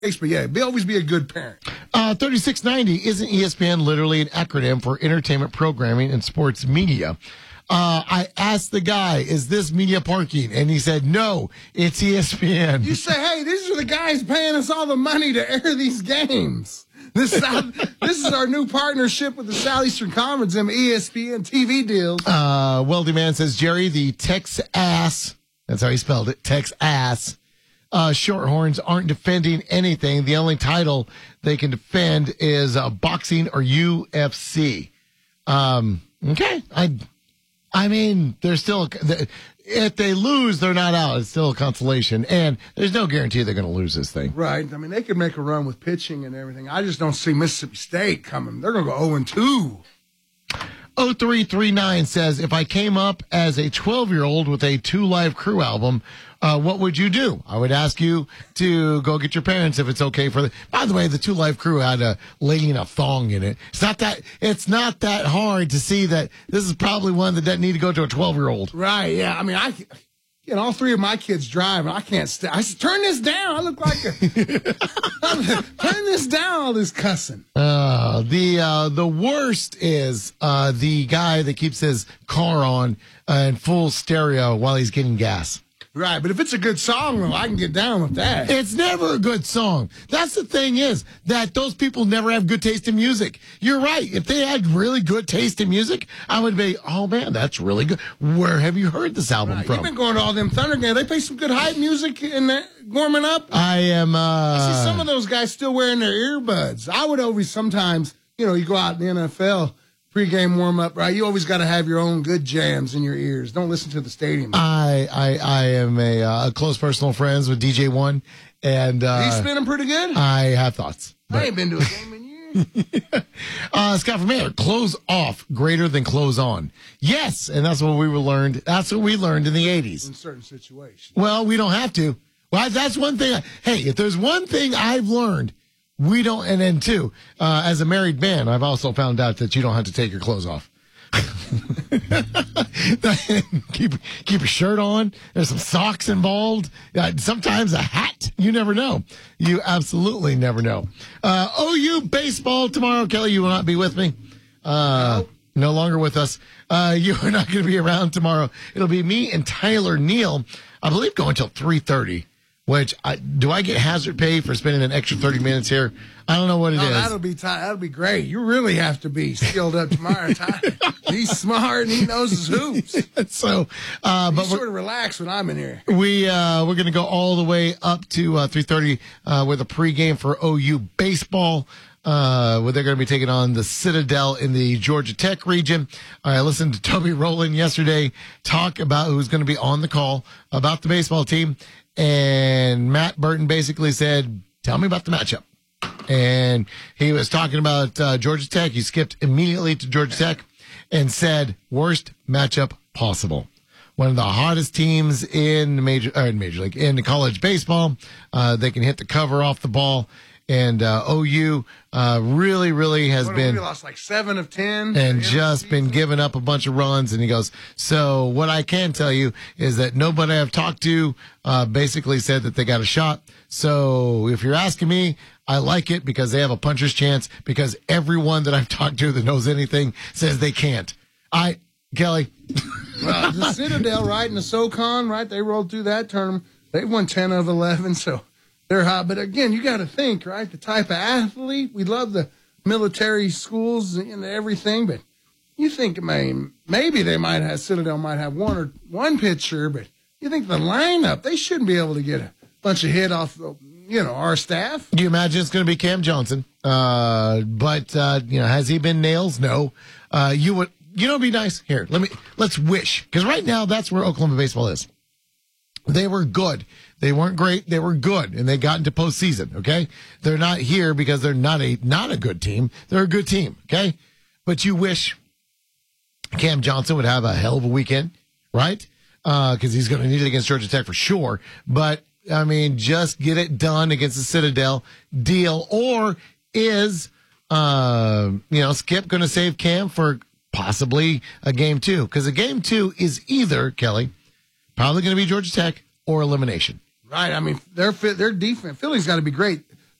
But yeah, always be a good parent. 3690, isn't ESPN literally an acronym for entertainment programming and sports media? I asked the guy, is this media parking? And he said, no, it's ESPN. You say, hey, these are the guys paying us all the money to air these games. This is our new partnership with the Southeastern Conference and ESPN TV deals. Wealthy Man says, Jerry, the Tex-Ass, that's how he spelled it, Tex-Ass, Shorthorns aren't defending anything. The only title they can defend is boxing or UFC. Okay. I mean, they're still, if they lose, they're not out. It's still a consolation. And there's no guarantee they're going to lose this thing. Right. I mean, they could make a run with pitching and everything. I just don't see Mississippi State coming. They're going to go 0-2. 0339 says, if I came up as a 12-year-old with a Two Live Crew album, what would you do? I would ask you to go get your parents if it's okay for the. By the way, the Two Live Crew had a lady in a thong in it. It's not that hard to see that this is probably one that doesn't need to go to a 12-year-old. Right, yeah. I mean, all three of my kids drive, and I can't stay. I said, turn this down. I look like turn this down, all this cussing. The worst is the guy that keeps his car on in full stereo while he's getting gas. Right, but if it's a good song, well, I can get down with that. It's never a good song. That's the thing is that those people never have good taste in music. You're right. If they had really good taste in music, I would be, oh, man, that's really good. Where have you heard this album from? You've been going to all them Thunder games. They play some good hype music in that, warming up. I see some of those guys still wearing their earbuds. I would always sometimes, you go out in the NFL pregame warm-up, right? You always got to have your own good jams in your ears. Don't listen to the stadium. I am a close personal friends with DJ One, and he's spinning pretty good. I have thoughts. I ain't been to a game in years. Scott from Mayor, close off greater than close on. Yes, and that's what we learned. That's what we learned in the 80s. In certain situations. Well, we don't have to. Well, that's one thing. Hey, if there's one thing I've learned, we don't, and then two, as a married man, I've also found out that you don't have to take your clothes off. keep your shirt on. There's some socks involved. Sometimes a hat. You never know. You absolutely never know. OU baseball tomorrow. Kelly, you will not be with me. No longer with us. You are not going to be around tomorrow. It'll be me and Tyler Neal, I believe, going until 3:30. Which, do I get hazard pay for spending an extra 30 minutes here? I don't know what it is. That'll be great. You really have to be skilled up tomorrow. He's smart and he knows his hoops. So, but sort of relax when I'm in here. We're going to go all the way up to 3:30 with a pregame for OU baseball. Where they're going to be taking on the Citadel in the Georgia Tech region. I listened to Toby Rowland yesterday talk about who's going to be on the call about the baseball team. And Matt Burton basically said, tell me about the matchup. And he was talking about Georgia Tech. He skipped immediately to Georgia Tech and said, worst matchup possible. One of the hottest teams in major league, in college baseball. They can hit the cover off the ball. And OU really has been. We lost like 7 of 10. And just been giving up a bunch of runs. And he goes, so what I can tell you is that nobody I've talked to basically said that they got a shot. So if you're asking me, I like it because they have a puncher's chance because everyone that I've talked to that knows anything says they can't. Kelly. Well, the Citadel, right, and the SoCon, right, they rolled through that term. They won 10 of 11, so. They're hot, but again, you got to think, right? The type of athlete. We love the military schools and everything, but you think, maybe they might have, Citadel might have one pitcher, but you think the lineup, they shouldn't be able to get a bunch of hit off, our staff. Do you imagine it's going to be Cam Johnson? But has he been nails? No. It'd be nice. Here, let's wish, because right now that's where Oklahoma baseball is. They were good. They weren't great. They were good, and they got into postseason. Okay, they're not here because they're not a good team. They're a good team. Okay, but you wish Cam Johnson would have a hell of a weekend, right? Because he's going to need it against Georgia Tech for sure. But I mean, just get it done against the Citadel deal, or is Skip going to save Cam for possibly a game 2? Because a game 2 is either, Kelly, probably going to be Georgia Tech or elimination. Right. I mean, their defense, Philly's got to be great.